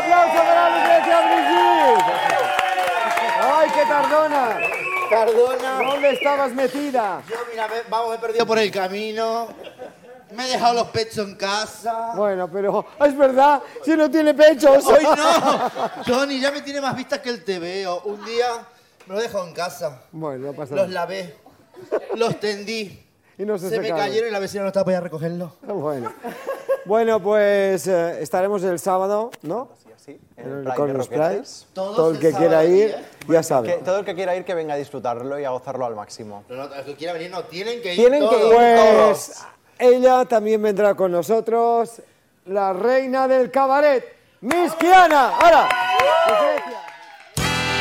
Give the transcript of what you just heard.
aplauso para Lucrecia Brigitte. ¡Ay, qué tardona! Cardona. ¿Dónde estabas metida? Yo, mira, vamos, me he perdido por el camino. Me he dejado los pechos en casa. Bueno, pero es verdad, si no tiene pechos. ¡Hoy no! Tony, ya me tiene más vistas que el TVO. Un día me lo he dejado en casa. Bueno, no pasa Los nada. lavé. Los tendí. Y no se Se me secaron. cayeron y la vecina no estaba para ir a recogerlos. Bueno, pues estaremos el sábado, ¿no? Sí, Con los Prides. Todos Todo el que el quiera sábado, ir, ¿eh? ya sabe. todo el que quiera ir, que venga a disfrutarlo y a gozarlo al máximo. No, el que quiera venir no, tienen que ir Tienen que todos. ir. Pues ella también vendrá con nosotros, la reina del cabaret, Miss Kiana. ¡Hala!